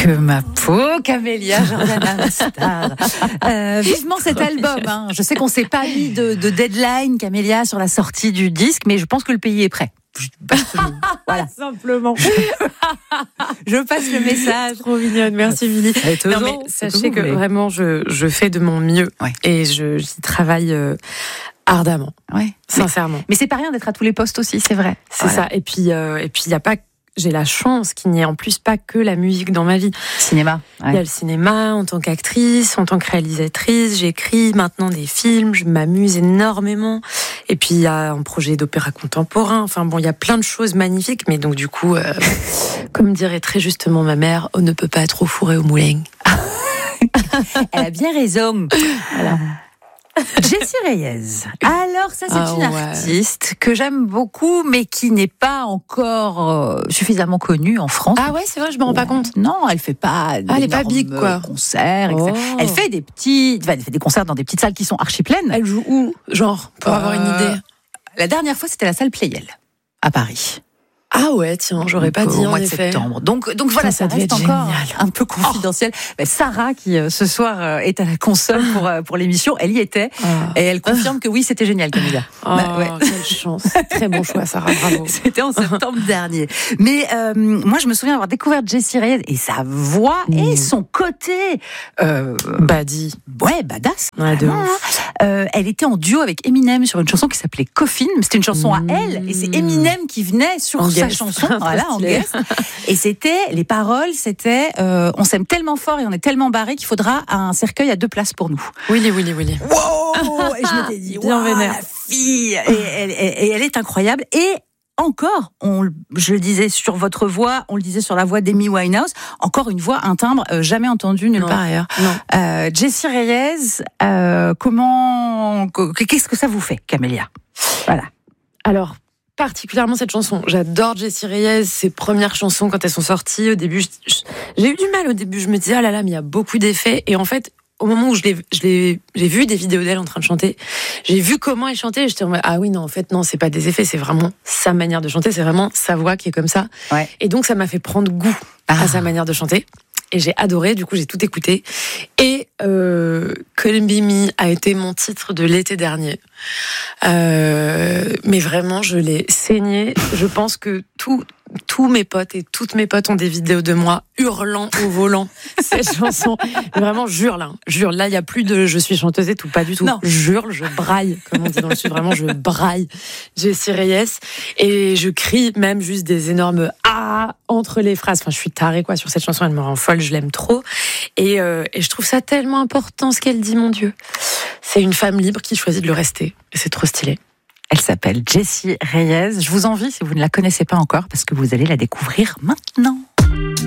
Que ma peau, Camélia Jordana, la star. Vivement cet album. Hein. Je sais qu'on s'est pas mis de deadline, Camélia, sur la sortie du disque, mais je pense que le pays est prêt. Voilà. Simplement. Je passe le message. Trop mignonne, merci Milly. Non, mais sachez que vraiment, je fais de mon mieux et j'y travaille ardemment, sincèrement. Mais c'est pas rien d'être à tous les postes aussi, c'est vrai. C'est ça. Et puis, il y a pas. J'ai la chance qu'il n'y ait en plus pas que la musique dans ma vie. Cinéma. Il y a le cinéma en tant qu'actrice, en tant que réalisatrice. J'écris maintenant des films, je m'amuse énormément. Et puis il y a un projet d'opéra contemporain. Enfin bon, il y a plein de choses magnifiques. Mais donc du coup, comme dirait très justement ma mère, on ne peut pas trop fourrer au moulin. Elle a bien raison. Voilà. Jessie Reyez. Alors ça c'est une artiste que j'aime beaucoup mais qui n'est pas encore suffisamment connue en France. Ah ouais, c'est vrai, je me rends pas compte. Non, elle fait pas elle est pas big quoi. Concerts, elle fait des concerts dans des petites salles qui sont archi pleines. Elle joue où, genre, pour avoir une idée? La dernière fois c'était la salle Playel à Paris. Ah ouais, tiens, j'aurais pas dit au mois de septembre. Donc voilà, ça reste encore un peu confidentiel. Mais Sarah, qui ce soir est à la console pour l'émission, elle y était et elle confirme que oui, c'était génial, Camélia. Quelle chance. Très bon choix, Sarah, bravo. C'était en septembre dernier. Mais moi, je me souviens avoir découvert Jessie Reyez et sa voix et son côté badass. Ouais, badass. Ouais, de ouf. Elle était en duo avec Eminem sur une chanson qui s'appelait Coffin. C'était une chanson à elle et c'est Eminem qui venait sur sa chanson, voilà, en guest. Et les paroles, c'était on s'aime tellement fort et on est tellement barré qu'il faudra un cercueil à 2 places pour nous. Willy. Wow. Et je m'étais dit, bien vénère. La fille. Et elle est incroyable. Et encore, je le disais sur votre voix, on le disait sur la voix d'Amy Winehouse, encore une voix, un timbre jamais entendu nulle part ailleurs. Jessie Reyez, qu'est-ce que ça vous fait, Camélia? Voilà. Alors, particulièrement cette chanson. J'adore Jessie Reyez, ses premières chansons quand elles sont sorties. Au début, j'ai eu du mal au début. Je me disais, ah là là, mais il y a beaucoup d'effets. Et en fait, au moment où j'ai vu des vidéos d'elle en train de chanter, j'ai vu comment elle chantait, et j'étais en mode, ah oui, non, en fait, non, c'est pas des effets, c'est vraiment sa manière de chanter, c'est vraiment sa voix qui est comme ça. Ouais. Et donc, ça m'a fait prendre goût à sa manière de chanter. Et j'ai adoré, du coup, j'ai tout écouté. Et Call Me Me a été mon titre de l'été dernier. Mais vraiment, je l'ai saigné. Je pense que tous mes potes et toutes mes potes ont des vidéos de moi hurlant au volant cette chanson. Vraiment, jure. Là, il n'y a plus de je suis chanteuse et tout, pas du tout. Non. Jure, je braille, comme on dit dans le Sud. Vraiment, je braille Jessie Reyez. Et je crie même juste des énormes ah entre les phrases. Enfin, je suis tarée, quoi, sur cette chanson. Elle me rend folle, je l'aime trop. Et je trouve ça tellement important, ce qu'elle dit, mon Dieu. C'est une femme libre qui choisit de le rester. Et c'est trop stylé. Elle s'appelle Jessie Reyez. Je vous envie, si vous ne la connaissez pas encore, parce que vous allez la découvrir maintenant.